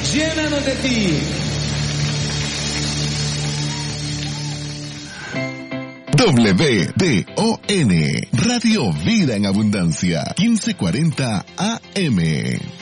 llénanos de ti. WDON, Radio Vida en Abundancia, 1540 AM.